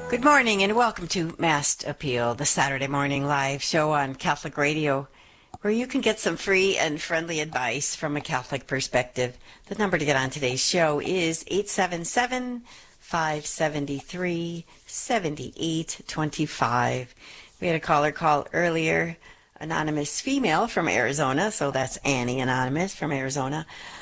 Good morning and welcome to Mast Appeal, the Saturday morning live show on Catholic Radio, where you can get some free and friendly advice from a Catholic perspective. The number to get on today's show is 877-573-7825. We had a caller call earlier, anonymous female from Arizona, so that's Annie Anonymous from Arizona.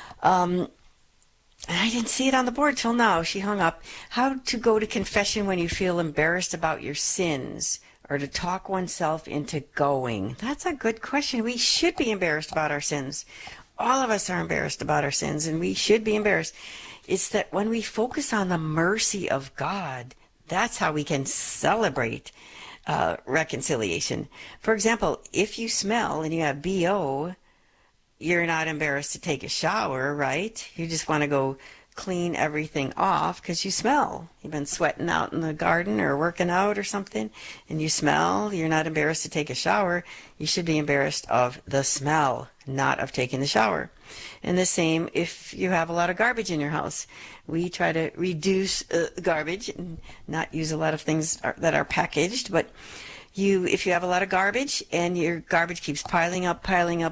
And I didn't see it on the board till now. She hung up. How to go to confession when you feel embarrassed about your sins, or to talk oneself into going. That's a good question. We should be embarrassed about our sins. All of us are embarrassed about our sins, and we should be embarrassed. It's that when we focus on the mercy of God, that's how we can celebrate reconciliation. For example, if you smell and you have BO, you're not embarrassed to take a shower, right? You just want to go clean everything off because you smell. You've been sweating out in the garden or working out or something, and you smell. You're not embarrassed to take a shower. You should be embarrassed of the smell, not of taking the shower. And the same if you have a lot of garbage in your house. We try to reduce garbage and not use a lot of things that are packaged, but if you have a lot of garbage and your garbage keeps piling up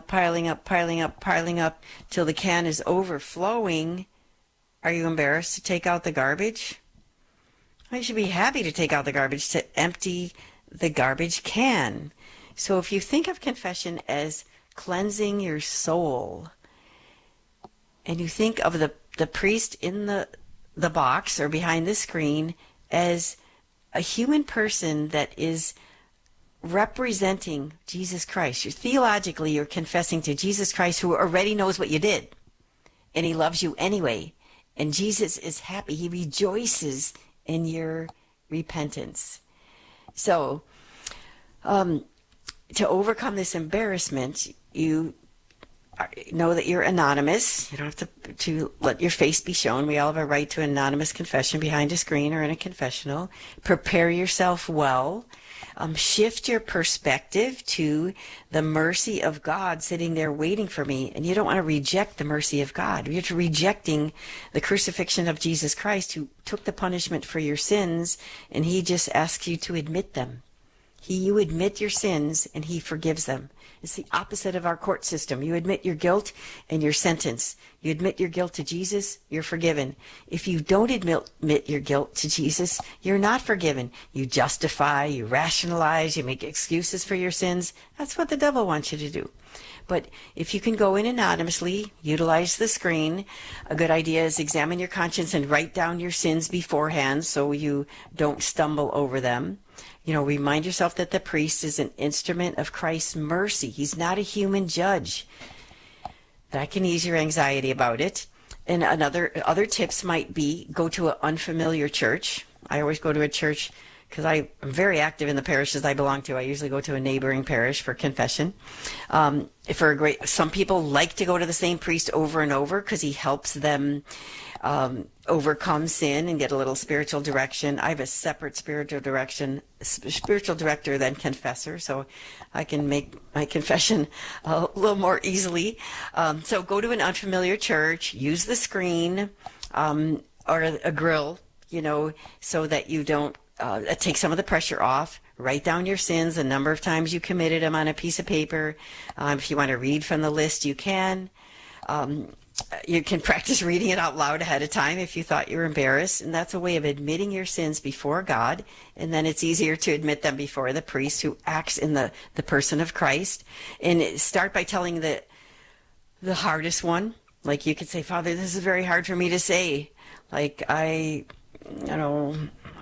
till the can is overflowing, are you embarrassed to take out the garbage? Well, you should be happy to take out the garbage, to empty the garbage can. So if you think of confession as cleansing your soul, and you think of the priest in the box or behind the screen as a human person that is representing Jesus Christ. Theologically, you're confessing to Jesus Christ, who already knows what you did, and he loves you anyway. And Jesus is happy. He rejoices in your repentance. So, to overcome this embarrassment, you know that you're anonymous. You don't have to let your face be shown. We all have a right to anonymous confession behind a screen or in a confessional. Prepare yourself well. Shift your perspective to the mercy of God sitting there waiting for me. And you don't want to reject the mercy of God. You're rejecting the crucifixion of Jesus Christ, who took the punishment for your sins, and he just asks you to admit them. You admit your sins, and he forgives them. It's the opposite of our court system. You admit your guilt, and you're sentenced. You admit your guilt to Jesus, you're forgiven. If you don't admit your guilt to Jesus, you're not forgiven. You justify, you rationalize, you make excuses for your sins. That's what the devil wants you to do. But if you can go in anonymously, utilize the screen. A good idea is examine your conscience and write down your sins beforehand so you don't stumble over them. Remind yourself that the priest is an instrument of Christ's mercy. He's not a human judge. That can ease your anxiety about it. And other tips might be go to an unfamiliar church. I always go to a church because I'm very active in the parishes I belong to. I usually go to a neighboring parish for confession. Some people like to go to the same priest over and over because he helps them overcome sin and get a little spiritual direction. I have a separate spiritual director than confessor, so I can make my confession a little more easily. So go to an unfamiliar church, use the screen or a grill, so that you don't take some of the pressure off. Write down your sins, the number of times you committed them on a piece of paper. If you want to read from the list, you can. You can practice reading it out loud ahead of time if you thought you were embarrassed. And that's a way of admitting your sins before God. And then it's easier to admit them before the priest who acts in the person of Christ. And start by telling the hardest one. Like you could say, Father, this is very hard for me to say. Like I don't know,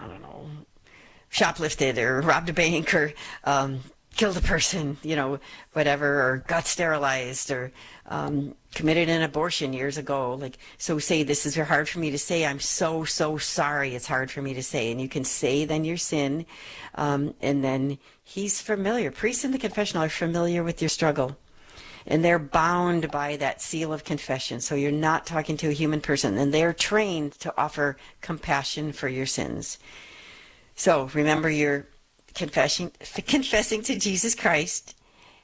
shoplifted or robbed a bank or killed a person, whatever, or got sterilized or committed an abortion years ago. So say, this is hard for me to say. I'm so sorry. It's hard for me to say. And you can say then your sin. And then he's familiar. Priests in the confessional are familiar with your struggle. And they're bound by that seal of confession. So you're not talking to a human person. And they're trained to offer compassion for your sins. So remember, you're confessing to Jesus Christ,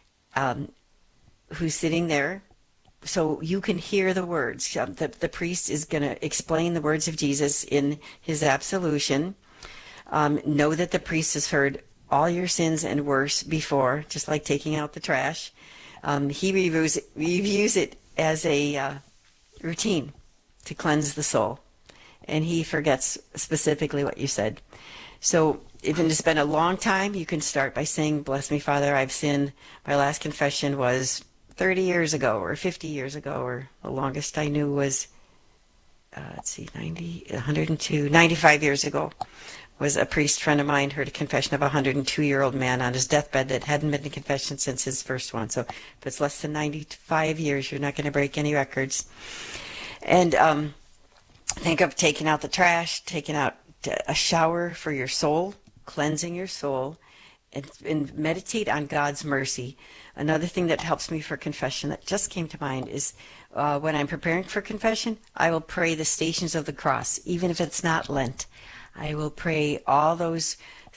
who's sitting there, so you can hear the words. The priest is going to explain the words of Jesus in his absolution. Know that the priest has heard all your sins and worse before, just like taking out the trash. He reviews it as a routine to cleanse the soul. And he forgets specifically what you said. So even if it's been a long time, you can start by saying, "Bless me, Father, I've sinned. My last confession was 30 years ago or 50 years ago," or the longest I knew was, 102, 95 years ago. Was a priest friend of mine heard a confession of a 102-year-old man on his deathbed that hadn't been to confession since his first one. So if it's less than 95 years, you're not going to break any records. And think of taking out the trash, taking out a shower for your soul, cleansing your soul, and meditate on God's mercy. Another thing that helps me for confession that just came to mind is when I'm preparing for confession, I will pray the Stations of the Cross, even if it's not Lent. I will pray all those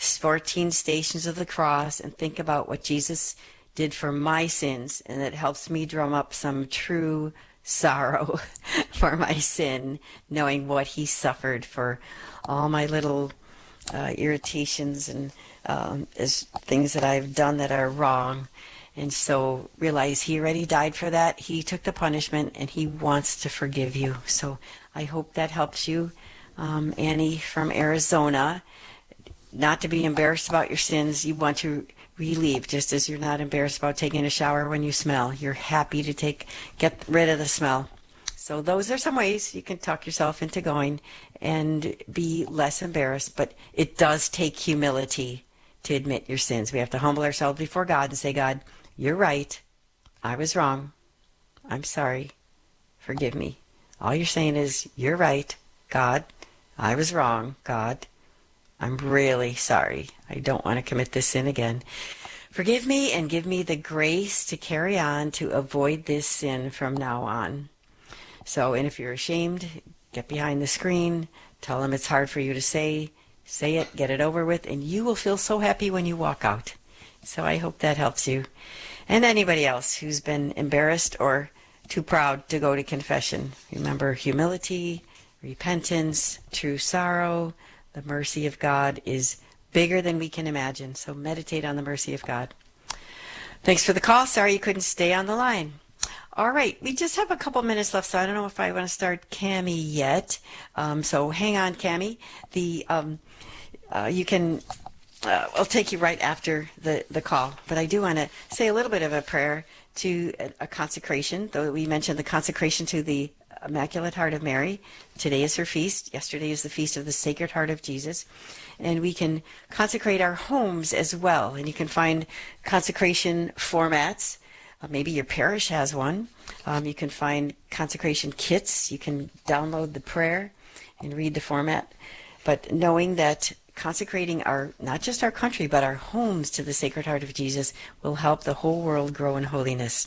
14 Stations of the Cross and think about what Jesus did for my sins, and it helps me drum up some true sorrow for my sin, knowing what he suffered for all my little irritations and as things that I've done that are wrong. And so realize he already died for that. He took the punishment and he wants to forgive you. So I hope that helps you, Annie from Arizona, not to be embarrassed about your sins. You want to relieve, just as you're not embarrassed about taking a shower when you smell. You're happy to get rid of the smell. So those are some ways you can talk yourself into going and be less embarrassed. But it does take humility to admit your sins. We have to humble ourselves before God and say, "God, you're right. I was wrong. I'm sorry. Forgive me." All you're saying is, "You're right, God. I was wrong, God. I'm really sorry. I don't want to commit this sin again. Forgive me and give me the grace to carry on to avoid this sin from now on." So, and if you're ashamed, get behind the screen, tell them it's hard for you to say it, get it over with, and you will feel so happy when you walk out. So I hope that helps you. And anybody else who's been embarrassed or too proud to go to confession, remember humility, repentance, true sorrow. The mercy of God is bigger than we can imagine. So meditate on the mercy of God. Thanks for the call. Sorry you couldn't stay on the line. All right, we just have a couple minutes left, so I don't know if I want to start Cammie yet. So hang on, Cammie. You can. I'll take you right after the call, but I do want to say a little bit of a prayer to a consecration. Though we mentioned the consecration to the Immaculate Heart of Mary. Today is her feast. Yesterday is the feast of the Sacred Heart of Jesus. And we can consecrate our homes as well. And you can find consecration formats. Maybe your parish has one. You can find consecration kits. You can download the prayer and read the format. But knowing that consecrating not just our country, but our homes to the Sacred Heart of Jesus will help the whole world grow in holiness.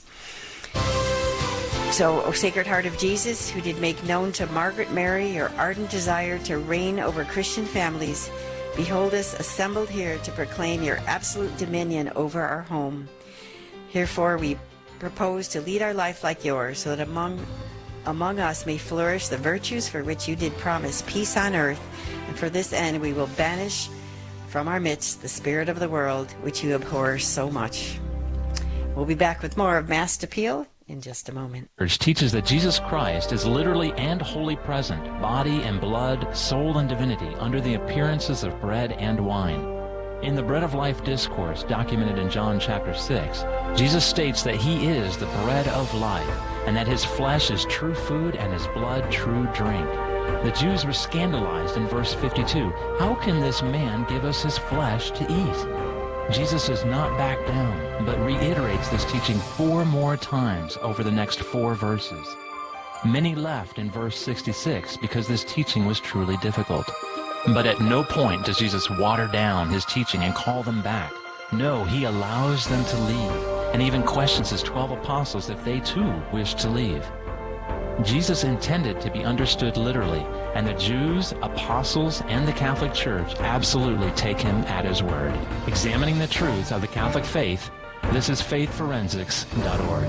So, O Sacred Heart of Jesus, who did make known to Margaret Mary your ardent desire to reign over Christian families, behold us assembled here to proclaim your absolute dominion over our home. Therefore, we propose to lead our life like yours, so that among us may flourish the virtues for which you did promise peace on earth, and for this end we will banish from our midst the spirit of the world, which you abhor so much. We'll be back with more of Mass Appeal in just a moment. Church teaches that Jesus Christ is literally and wholly present, body and blood, soul and divinity, under the appearances of bread and wine. In the Bread of Life discourse documented in John chapter 6, Jesus states that he is the bread of life, and that his flesh is true food and his blood true drink. The Jews were scandalized in verse 52. How can this man give us his flesh to eat? Jesus does not back down, but reiterates this teaching 4 more times over the next 4 verses. Many left in verse 66 because this teaching was truly difficult. But at no point does Jesus water down his teaching and call them back. No, he allows them to leave, and even questions his 12 apostles if they too wish to leave. Jesus intended to be understood literally, and the Jews, apostles, and the Catholic Church absolutely take him at his word. Examining the truths of the Catholic faith, this is faithforensics.org.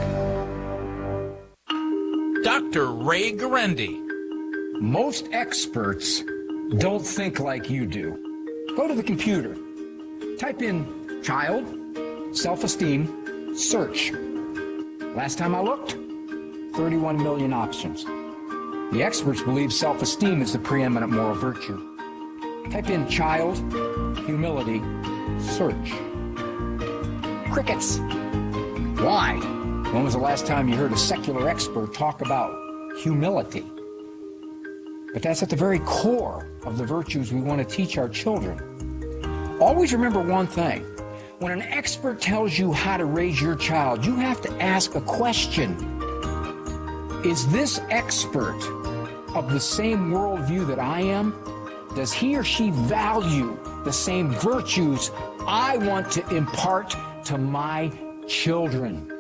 Dr. Ray Guarendi. Most experts don't think like you do. Go to the computer. Type in child, self-esteem, search. Last time I looked, 31 million options. The experts believe self-esteem is the preeminent moral virtue. Type in child, humility, search. Crickets. Why? When was the last time you heard a secular expert talk about humility? But that's at the very core of the virtues we want to teach our children. Always remember one thing. When an expert tells you how to raise your child, you have to ask a question. Is this expert of the same worldview that I am? Does he or she value the same virtues I want to impart to my children?